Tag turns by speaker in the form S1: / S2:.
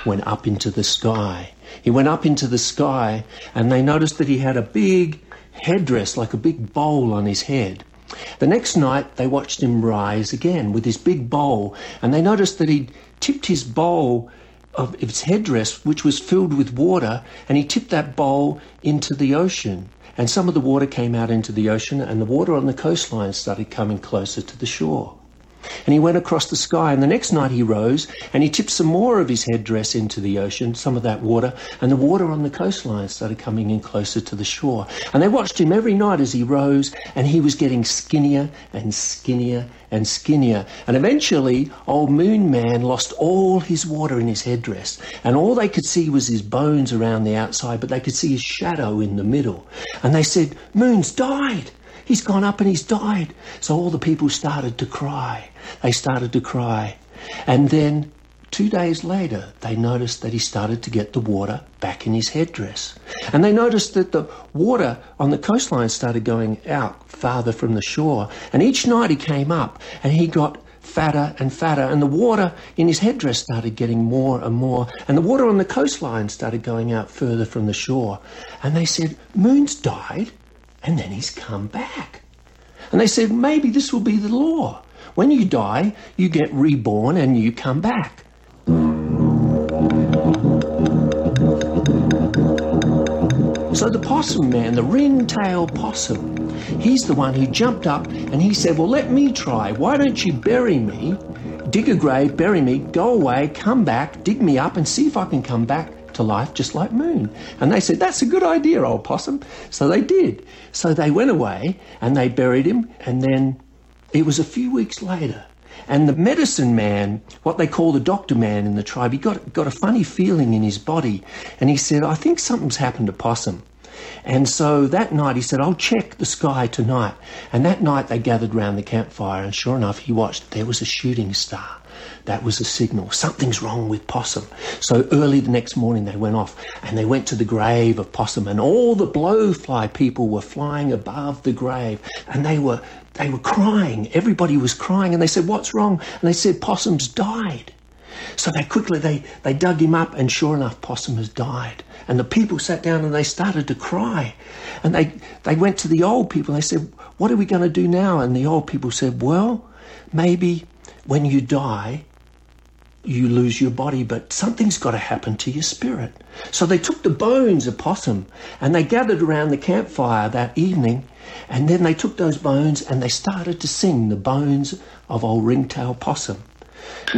S1: went up into the sky. He went up into the sky, and they noticed that he had a big headdress, like a big bowl on his head. The next night, they watched him rise again with his big bowl, and they noticed that he'd tipped his bowl of its headdress, which was filled with water, and he tipped that bowl into the ocean. And some of the water came out into the ocean, and the water on the coastline started coming closer to the shore. And he went across the sky, and the next night he rose, and he tipped some more of his headdress into the ocean, some of that water, and the water on the coastline started coming in closer to the shore. And they watched him every night as he rose, and he was getting skinnier and skinnier and skinnier. And eventually, old Moon Man lost all his water in his headdress, and all they could see was his bones around the outside, but they could see his shadow in the middle. And they said, "Moon's died. He's gone up and he's died." So all the people started to cry. They started to cry. And then 2 days later, they noticed that he started to get the water back in his headdress. And they noticed that the water on the coastline started going out farther from the shore. And each night he came up and he got fatter and fatter, and the water in his headdress started getting more and more, and the water on the coastline started going out further from the shore. And they said, "Moon's died, and then he's come back." And they said, "Maybe this will be the law. When you die, you get reborn and you come back." So the possum man, the ring-tailed possum, he's the one who jumped up and he said, "Well, let me try. Why don't you bury me, dig a grave, bury me, go away, come back, dig me up and see if I can come back to life just like Moon." And they said, "That's a good idea, old possum." So they did. So they went away and they buried him, and then it was a few weeks later, and the medicine man, what they call the doctor man in the tribe, he got a funny feeling in his body, and he said, "I think something's happened to Possum." And so that night he said, "I'll check the sky tonight." And that night they gathered round the campfire, and sure enough, he watched. There was a shooting star. That was a signal. Something's wrong with Possum. So early the next morning they went off and they went to the grave of Possum, and all the blowfly people were flying above the grave, and they were crying. Everybody was crying, and they said, "What's wrong?" And they said, "Possum's died." So they dug him up, and sure enough, Possum has died. And the people sat down and they started to cry. And they went to the old people and they said, "What are we going to do now?" And the old people said, "Well, maybe when you die, you lose your body, but something's got to happen to your spirit." So they took the bones of Possum and they gathered around the campfire that evening, and then they took those bones and they started to sing the bones of old Ringtail Possum.